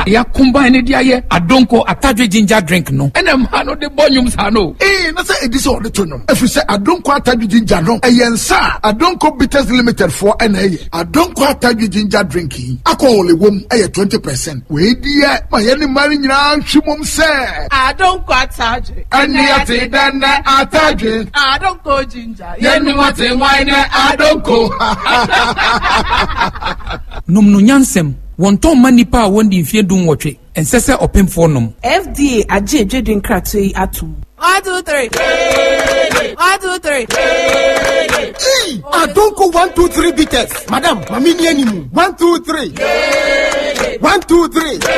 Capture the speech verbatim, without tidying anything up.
ya combine dia ye adonko atadwe ginger drink no ena ma no de bonyum sa no eh na say edisi o de to no efi say adonko atadwe ginger no eyensa adonko bitters limited for ena ye adonko atadwe ginger drink yi akọwole wom eye twenty percent we die ma ye ni mari nyina hwimom se adonko atadwe eni ate dan atadwe adonko ginger ye ni wate wine adonko nom no nyansem wonton manipa won di mfie dum wotwe ensese opemfo nom F D A agye dwedwen krato yi atum one two three one two three Hey, adonko one two three bitters madam mami ni animu one two three one two three